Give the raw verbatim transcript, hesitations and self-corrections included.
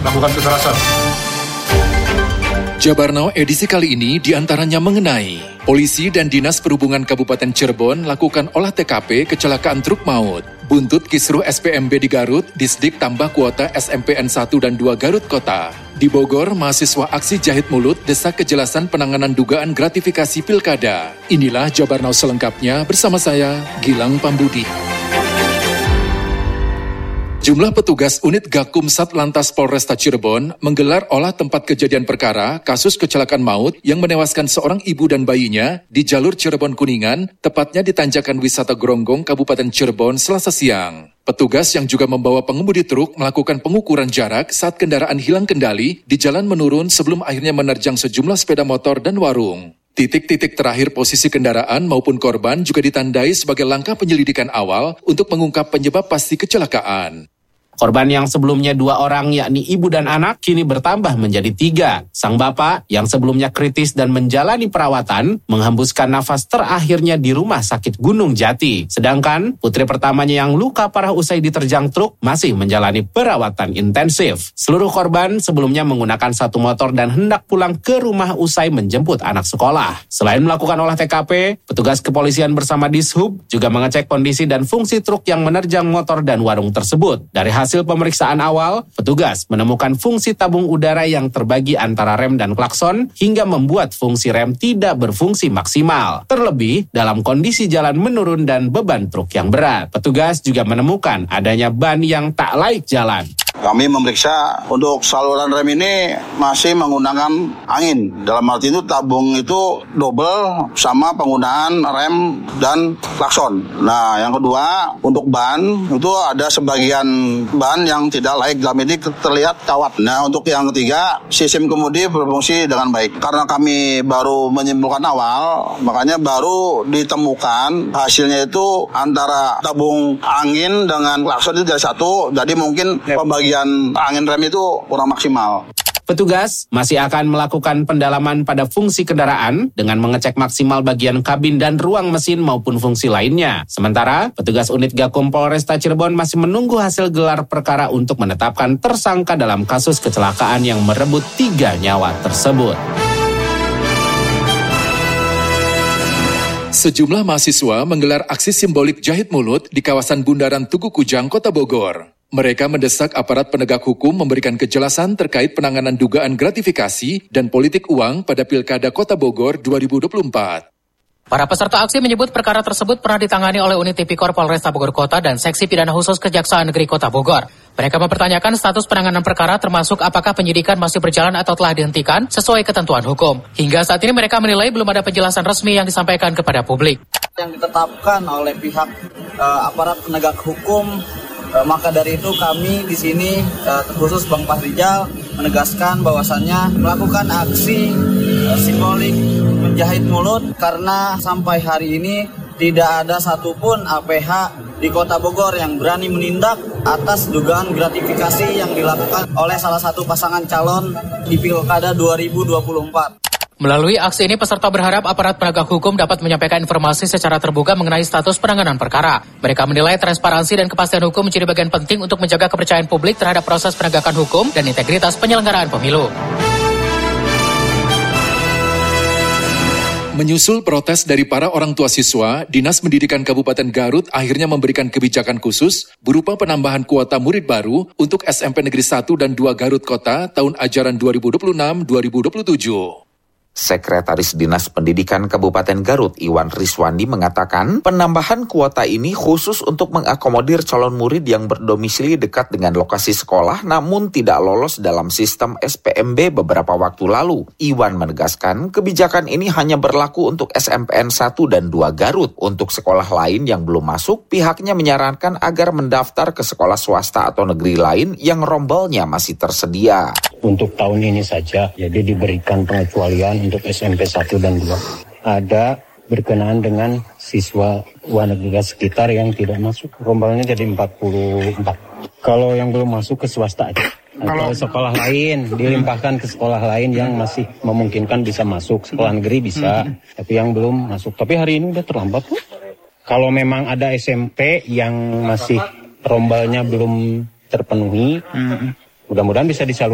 melakukan kekerasan. Jabar Now edisi kali ini diantaranya mengenai Polisi dan Dinas Perhubungan Kabupaten Cirebon lakukan olah T K P kecelakaan truk maut. Buntut kisruh S P M B di Garut, Disdik tambah kuota S M P N satu dan dua Garut Kota. Di Bogor, mahasiswa aksi jahit mulut desak kejelasan penanganan dugaan gratifikasi pilkada. Inilah Jabar Now selengkapnya bersama saya, Gilang Pambudi. Jumlah petugas unit Gakum Satlantas Polresta Cirebon menggelar olah tempat kejadian perkara kasus kecelakaan maut yang menewaskan seorang ibu dan bayinya di jalur Cirebon-Kuningan, tepatnya di Tanjakan Wisata Gronggong, Kabupaten Cirebon, Selasa siang. Petugas yang juga membawa pengemudi truk melakukan pengukuran jarak saat kendaraan hilang kendali di jalan menurun sebelum akhirnya menerjang sejumlah sepeda motor dan warung. Titik-titik terakhir posisi kendaraan maupun korban juga ditandai sebagai langkah penyelidikan awal untuk mengungkap penyebab pasti kecelakaan. Korban yang sebelumnya dua orang yakni ibu dan anak kini bertambah menjadi tiga. Sang bapak yang sebelumnya kritis dan menjalani perawatan menghembuskan nafas terakhirnya di rumah sakit Gunung Jati. Sedangkan putri pertamanya yang luka parah usai diterjang truk masih menjalani perawatan intensif. Seluruh korban sebelumnya menggunakan satu motor dan hendak pulang ke rumah usai menjemput anak sekolah. Selain melakukan olah T K P, petugas kepolisian bersama Dishub juga mengecek kondisi dan fungsi truk yang menerjang motor dan warung tersebut. Dari hasil pemeriksaan awal, petugas menemukan fungsi tabung udara yang terbagi antara rem dan klakson hingga membuat fungsi rem tidak berfungsi maksimal. Terlebih, dalam kondisi jalan menurun dan beban truk yang berat. Petugas juga menemukan adanya ban yang tak laik jalan. Kami memeriksa untuk saluran rem ini masih menggunakan angin. Dalam arti itu tabung itu double sama penggunaan rem dan klakson. Nah, yang kedua untuk ban itu ada sebagian ban yang tidak layak, dalam ini terlihat kawat. Nah, untuk yang ketiga sistem kemudi berfungsi dengan baik. Karena kami baru menyimpulkan awal, makanya baru ditemukan hasilnya itu antara tabung angin dengan klakson itu jadi satu. Jadi mungkin pembagian angin rem itu kurang maksimal. Petugas masih akan melakukan pendalaman pada fungsi kendaraan dengan mengecek maksimal bagian kabin dan ruang mesin maupun fungsi lainnya. Sementara, petugas unit Gakum Polresta Cirebon masih menunggu hasil gelar perkara untuk menetapkan tersangka dalam kasus kecelakaan yang merebut tiga nyawa tersebut. Sejumlah mahasiswa menggelar aksi simbolik jahit mulut di kawasan Bundaran Tugu Kujang, Kota Bogor. Mereka mendesak aparat penegak hukum memberikan kejelasan terkait penanganan dugaan gratifikasi dan politik uang pada Pilkada Kota Bogor dua ribu dua puluh empat. Para peserta aksi menyebut perkara tersebut pernah ditangani oleh unit Tipikor Polresta Bogor Kota dan Seksi Pidana Khusus Kejaksaan Negeri Kota Bogor. Mereka mempertanyakan status penanganan perkara termasuk apakah penyidikan masih berjalan atau telah dihentikan sesuai ketentuan hukum. Hingga saat ini mereka menilai belum ada penjelasan resmi yang disampaikan kepada publik. Yang ditetapkan oleh pihak uh, aparat penegak hukum, uh, maka dari itu kami di sini uh, terkhusus Bang Fahrizal menegaskan bahwasannya melakukan aksi uh, simbolik menjahit mulut karena sampai hari ini tidak ada satupun A P H di Kota Bogor yang berani menindak atas dugaan gratifikasi yang dilakukan oleh salah satu pasangan calon di Pilkada dua ribu dua puluh empat. Melalui aksi ini, peserta berharap aparat penegak hukum dapat menyampaikan informasi secara terbuka mengenai status penanganan perkara. Mereka menilai transparansi dan kepastian hukum menjadi bagian penting untuk menjaga kepercayaan publik terhadap proses penegakan hukum dan integritas penyelenggaraan pemilu. Menyusul protes dari para orang tua siswa, Dinas Pendidikan Kabupaten Garut akhirnya memberikan kebijakan khusus berupa penambahan kuota murid baru untuk S M P Negeri satu dan dua Garut Kota tahun ajaran dua ribu dua puluh enam dua ribu dua puluh tujuh. Sekretaris Dinas Pendidikan Kabupaten Garut, Iwan Riswandi, mengatakan penambahan kuota ini khusus untuk mengakomodir calon murid yang berdomisili dekat dengan lokasi sekolah namun tidak lolos dalam sistem S P M B beberapa waktu lalu. Iwan menegaskan kebijakan ini hanya berlaku untuk S M P N satu dan dua Garut. Untuk sekolah lain yang belum masuk, pihaknya menyarankan agar mendaftar ke sekolah swasta atau negeri lain yang rombelnya masih tersedia. Untuk tahun ini saja, jadi diberikan pengecualian untuk S M P satu dan dua. Ada berkenaan dengan siswa warga sekitar yang tidak masuk. Rombelnya jadi empat puluh empat. Kalau yang belum masuk ke swasta aja. Atau sekolah lain, dilimpahkan ke sekolah lain yang masih memungkinkan bisa masuk. Sekolah negeri bisa, tapi yang belum masuk. Tapi hari ini udah terlambat. Kalau memang ada S M P yang masih rombelnya belum terpenuhi, mudah-mudahan bisa disalurkan.